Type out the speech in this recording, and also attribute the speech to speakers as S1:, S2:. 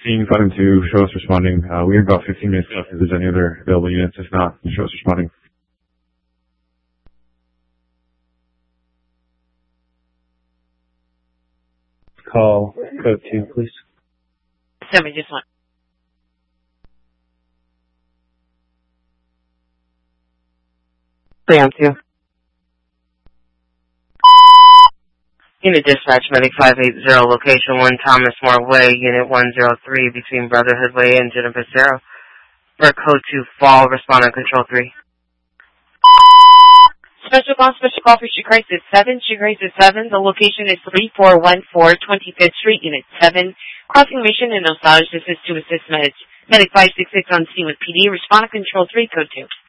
S1: scene, got him to show us responding. We have about 15 minutes left if there's any other available units. If not, show us responding.
S2: Call code 2, please.
S3: 7, just one. Sam 2. Unit Dispatch, Medic 580, location 1 Thomas More Way, Unit 103, between Brotherhood Way and Jennifer Cerro. For code 2, fall, respond on control 3. Special call for Street Crisis 7, Street Crisis 7. The location is 3414 25th Street, Unit 7. Crossing mission in Osage. This is to assist Medic 566 on scene with PD. Respond on control 3, code 2.